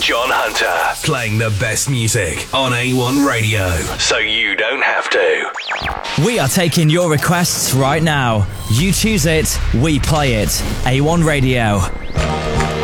John Hunter, playing the best music on A1 Radio, so you don't have to. We are taking your requests right now. You choose it, we play it. A1 Radio.